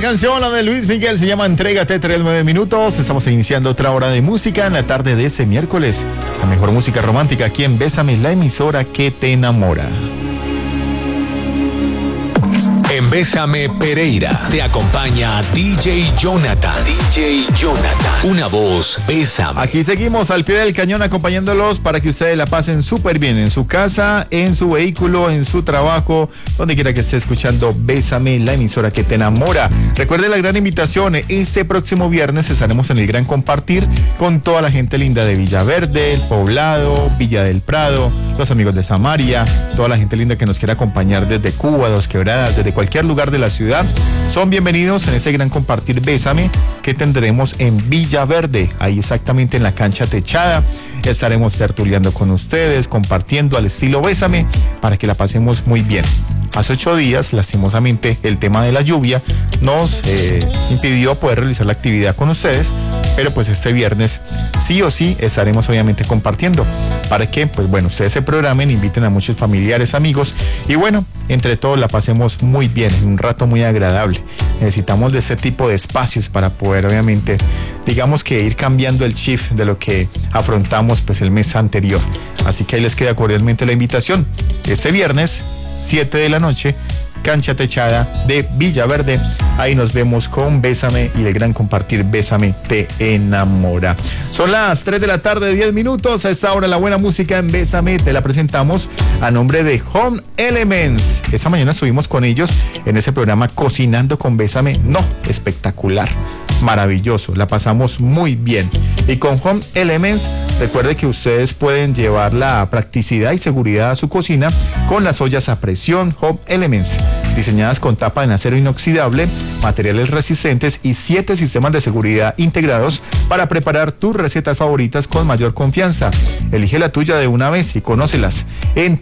canción, la de Luis Miguel, se llama Entrégate, 9 minutos. Estamos iniciando otra hora de música en la tarde de ese miércoles. La mejor música romántica aquí en Bésame, la emisora que te enamora. En Bésame Pereira te acompaña DJ Jonathan. DJ Jonathan. Una voz, Bésame. Aquí seguimos al pie del cañón acompañándolos para que ustedes la pasen súper bien en su casa, en su vehículo, en su trabajo, donde quiera que esté escuchando Bésame, la emisora que te enamora. Recuerde la gran invitación, este próximo viernes estaremos en el Gran Compartir con toda la gente linda de Villaverde, El Poblado, Villa del Prado, los amigos de Samaria, toda la gente linda que nos quiera acompañar desde Cuba, Dos Quebradas, desde cualquier lugar de la ciudad, son bienvenidos en ese Gran Compartir Bésame que tendremos en Villaverde, ahí exactamente en la cancha techada. Estaremos tertuliando con ustedes, compartiendo al estilo Bésame para que la pasemos muy bien. Hace 8 días, lastimosamente, el tema de la lluvia nos impidió poder realizar la actividad con ustedes, pero pues este viernes sí o sí estaremos obviamente compartiendo para que, pues bueno, ustedes se programen, inviten a muchos familiares, amigos y bueno, entre todos la pasemos muy bien, en un rato muy agradable. Necesitamos de ese tipo de espacios para poder obviamente, digamos que ir cambiando el chip de lo que afrontamos pues el mes anterior. Así que ahí les queda cordialmente la invitación. Este viernes 7 de la noche, cancha techada de Villaverde. Ahí nos vemos con Bésame y el Gran Compartir Bésame te enamora. Son las 3 de la tarde, 10 minutos. A esta hora la buena música en Bésame te la presentamos a nombre de Home Elements. Esta mañana estuvimos con ellos en ese programa Cocinando con Bésame. No, espectacular, maravilloso, la pasamos muy bien. Y con Home Elements, recuerde que ustedes pueden llevar la practicidad y seguridad a su cocina con las ollas a presión Home Elements, diseñadas con tapa en acero inoxidable, materiales resistentes y 7 sistemas de seguridad integrados para preparar tus recetas favoritas con mayor confianza. Elige la tuya de una vez y conócelas en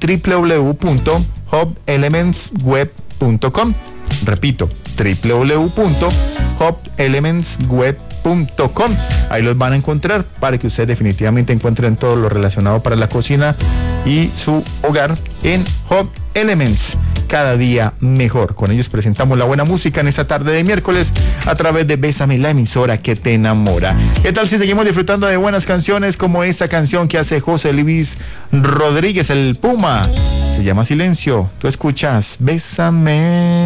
www.homeelementsweb.com. Repito, www.homeelementsweb.com. Ahí los van a encontrar para que ustedes definitivamente encuentren todo lo relacionado para la cocina y su hogar en Home Elements. Cada día mejor. Con ellos presentamos la buena música en esta tarde de miércoles a través de Bésame, la emisora que te enamora. ¿Qué tal si seguimos disfrutando de buenas canciones como esta canción que hace José Luis Rodríguez, el Puma? Se llama Silencio. Tú escuchas Bésame.